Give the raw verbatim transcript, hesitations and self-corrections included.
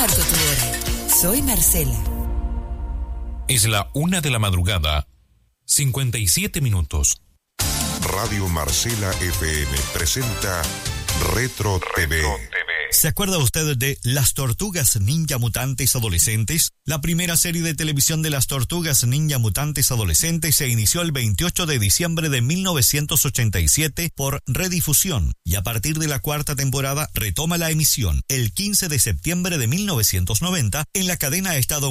marco tu hora. Soy Marcela. Es la una de la madrugada, cincuenta y siete minutos. Radio Marcela F M presenta Retro T V. ¿Se acuerda usted de Las Tortugas Ninja Mutantes Adolescentes? La primera serie de televisión de Las Tortugas Ninja Mutantes Adolescentes se inició el veintiocho de diciembre de mil novecientos ochenta y siete por redifusión y a partir de la cuarta temporada retoma la emisión el quince de septiembre de mil novecientos noventa en la cadena estadounidense